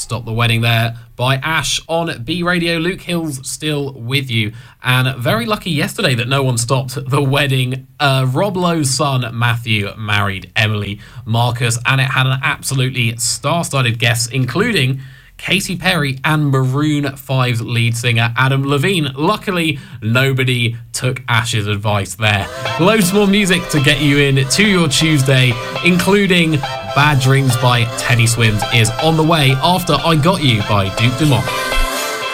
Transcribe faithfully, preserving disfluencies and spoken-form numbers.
Stop the Wedding there by Ash on B Radio. Luke Hill's still with you. And very lucky yesterday that no one stopped the wedding. Uh, Rob Lowe's son, Matthew, married Emily Marcus, and it had an absolutely star-studded guest, including Katy Perry and Maroon five's lead singer, Adam Levine. Luckily, nobody took Ash's advice there. Loads more music to get you in to your Tuesday, including Bad Dreams by Teddy Swims is on the way after I Got You by Duke Dumont.